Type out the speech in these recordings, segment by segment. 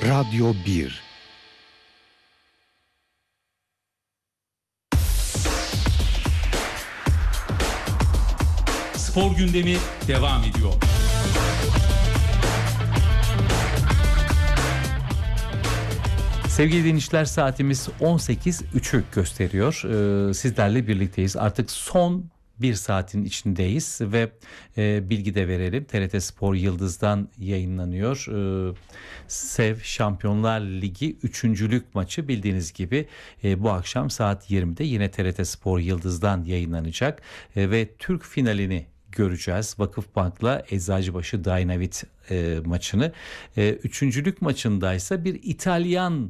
Radyo 1. Spor gündemi devam ediyor. Sevgili dinleyiciler, saatimiz 18.03'ü gösteriyor. Sizlerle birlikteyiz. Artık son bir saatin içindeyiz ve bilgi de verelim. TRT Spor Yıldız'dan yayınlanıyor. SEV Şampiyonlar Ligi 3. maçı bildiğiniz gibi bu akşam saat 20'de yine TRT Spor Yıldız'dan yayınlanacak ve Türk finalini göreceğiz. Vakıfbank'la Eczacıbaşı Dynavit maçını. Üçüncülük maçındaysa bir İtalyan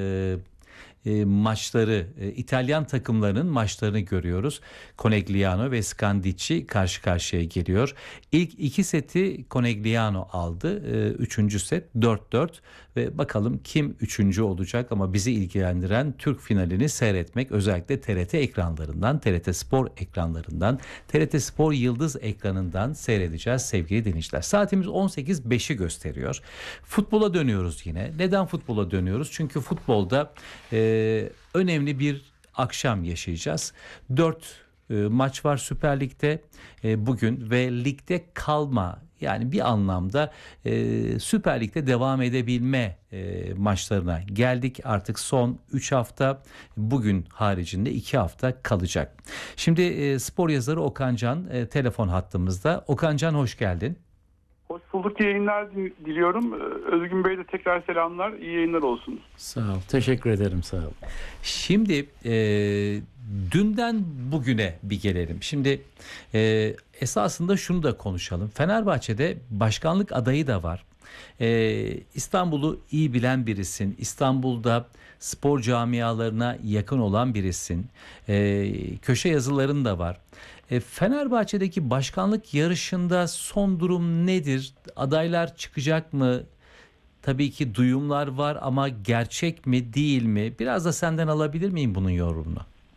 maçları, İtalyan takımlarının maçlarını görüyoruz. Conegliano ve Scandicci karşı karşıya geliyor. İlk iki seti Conegliano aldı. Üçüncü set 4-4 ve bakalım kim üçüncü olacak, ama bizi ilgilendiren Türk finalini seyretmek, özellikle TRT ekranlarından, TRT Spor ekranlarından, TRT Spor Yıldız ekranından seyredeceğiz sevgili dinleyiciler. Saatimiz 18.05'i gösteriyor. Futbola dönüyoruz yine. Neden futbola dönüyoruz? Çünkü futbolda önemli bir akşam yaşayacağız. 4 maç var Süper Lig'de bugün ve ligde kalma, yani bir anlamda Süper Lig'de devam edebilme maçlarına geldik. Artık son 3 hafta, bugün haricinde 2 hafta kalacak. Şimdi spor yazarı Okan Can telefon hattımızda. Okan Can, hoş geldin. Hoş bulduk, yayınlar diliyorum. Özgün Bey de tekrar selamlar, iyi yayınlar olsun. Sağ ol, teşekkür ederim, sağ ol. Şimdi dünden bugüne bir gelelim. Şimdi esasında şunu da konuşalım. Fenerbahçe'de başkanlık adayı da var. İstanbul'u iyi bilen birisin. İstanbul'da spor camialarına yakın olan birisin. Köşe yazıların da var. Fenerbahçe'deki başkanlık yarışında son durum nedir? Adaylar çıkacak mı? Tabii ki duyumlar var ama gerçek mi değil mi? Biraz da senden alabilir miyim bunun yorumunu?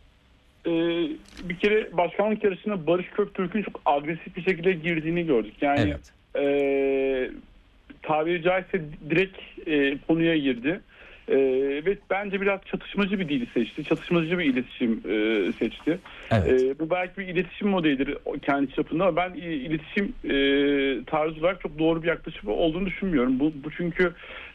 Bir kere başkanlık yarışına Barış Köktürk'ün çok agresif bir şekilde girdiğini gördük. Yani evet. Tabiri caizse direkt konuya girdi. Ve bence biraz çatışmacı bir dili seçti. Çatışmacı bir iletişim seçti. Evet. Bu belki bir iletişim modelidir kendi çapında, ama ben iletişim tarzı olarak çok doğru bir yaklaşım olduğunu düşünmüyorum. Bu çünkü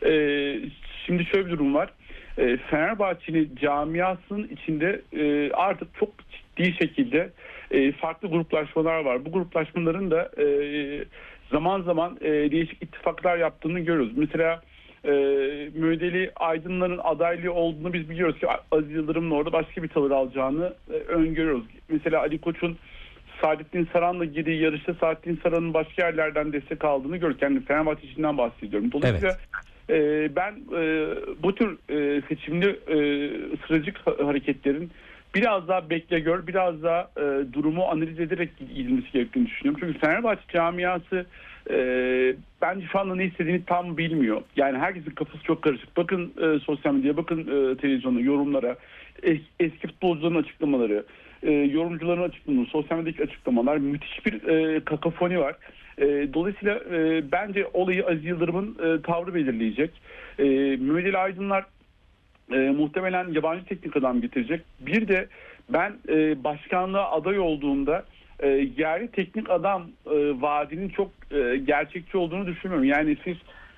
şimdi şöyle bir durum var. Fenerbahçe'nin camiasının içinde artık çok ciddi şekilde farklı gruplaşmalar var. Bu gruplaşmaların da zaman zaman değişik ittifaklar yaptığını görüyoruz. Mesela Mehmet Ali Aydınlar'ın adaylığı olduğunu biz biliyoruz ki Aziz Yıldırım'ın orada başka bir tavır alacağını öngörüyoruz. Mesela Ali Koç'un Saadettin Saran'la girdiği yarışta Saadettin Saran'ın başka yerlerden destek aldığını gördük. Yani Fenerbahçe içinden bahsediyorum. Dolayısıyla ben bu tür seçimli stratejik hareketlerin biraz daha bekle gör, biraz daha durumu analiz ederek gidilmesi gerektiğini düşünüyorum. Çünkü Fenerbahçe camiası bence şu anda ne istediğini tam bilmiyor. Yani herkesin kafası çok karışık. Bakın sosyal medyaya, bakın televizyona, yorumlara, eski futbolcuların açıklamaları, yorumcuların açıklamaları, sosyal medyadaki açıklamalar, müthiş bir kakafoni var. Dolayısıyla bence olayı Aziz Yıldırım'ın tavrı belirleyecek. Mehmet Ali Aydınlar muhtemelen yabancı teknik adam getirecek. Bir de ben başkanlığa aday olduğunda yerli teknik adam vaadinin çok gerçekçi olduğunu düşünmüyorum. Yani siz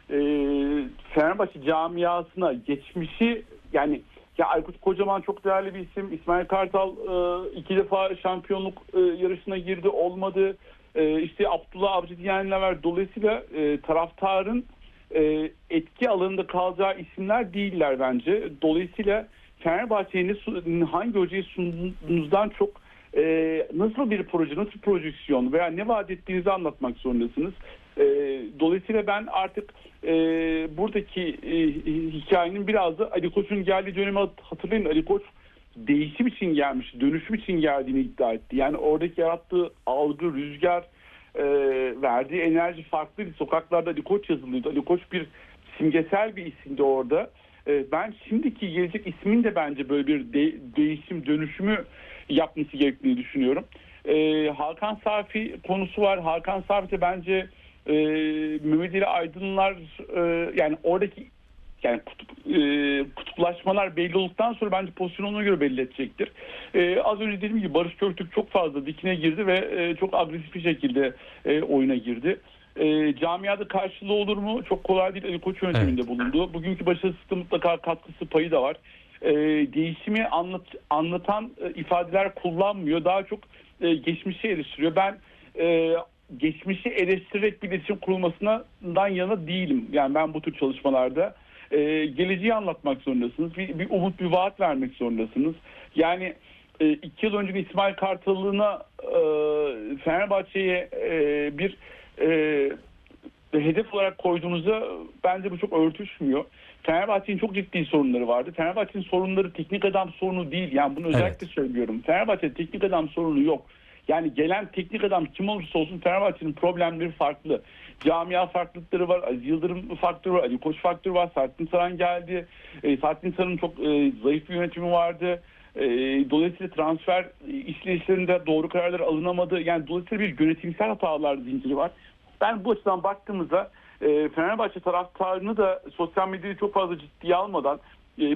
Fenerbahçe camiasına geçmişi, yani ya Aykut Kocaman çok değerli bir isim. İsmail Kartal 2 defa şampiyonluk yarışına girdi, olmadı. İşte Abdullah Avcı diyenler var. Dolayısıyla taraftarın etki alanında kalacağı isimler değiller bence. Dolayısıyla Fenerbahçe'nin hangi hocayı sunduğunuzdan çok nasıl bir proje, nasıl projeksiyon veya ne vaat ettiğinizi anlatmak zorundasınız. Dolayısıyla ben artık buradaki hikayenin biraz da Ali Koç'un geldiği dönemi hatırlayın. Ali Koç değişim için gelmiş, dönüşüm için geldiğini iddia etti. Yani oradaki yarattığı algı, rüzgar, verdiği enerji farklıydı. Sokaklarda Ali Koç yazılıyordu. Ali Koç bir simgesel bir isimdi orada. Ben şimdiki gelecek ismin de bence böyle bir değişim, dönüşümü yapması gerektiğini düşünüyorum. Hakan Safi konusu var. Hakan Safi de bence Mehmet Ali Aydınlar yani oradaki Yani kutuplaşmalar belli olduktan sonra bence pozisyonu ona göre belli edecektir. Az önce dediğim gibi Barış Göktürk çok fazla dikine girdi ve çok agresif bir şekilde oyuna girdi. Camiada karşılığı olur mu? Çok kolay değil. Ali Koç yönetiminde bulundu. Bugünkü başarısızlıkta mutlaka katkısı payı da var. Değişimi anlatan ifadeler kullanmıyor. Daha çok geçmişi eleştiriyor. Ben geçmişi eleştirerek bir iletişim kurulmasından yana değilim. Yani ben bu tür çalışmalarda geleceği anlatmak zorundasınız. Bir umut, bir vaat vermek zorundasınız. Yani 2 yıl önce İsmail Kartal'ına Fenerbahçe'ye bir hedef olarak koyduğunuzda bence bu çok örtüşmüyor. Fenerbahçe'nin çok ciddi sorunları vardı. Fenerbahçe'nin sorunları teknik adam sorunu değil. Yani bunu özellikle söylüyorum. Fenerbahçe'de teknik adam sorunu yok. Yani gelen teknik adam kim olursa olsun Fenerbahçe'nin problemleri farklı. Camia farklılıkları var. Aziz Yıldırım faktörü var. Ali Koç faktörü var. Saadettin Saran geldi. Saadettin Saran'ın çok zayıf bir yönetimi vardı. Dolayısıyla transfer işleyişlerinde doğru kararlar alınamadı. Yani dolayısıyla bir yönetimsel hatalar zinciri var. Ben bu açıdan baktığımızda Fenerbahçe taraftarını da sosyal medyayı çok fazla ciddiye almadan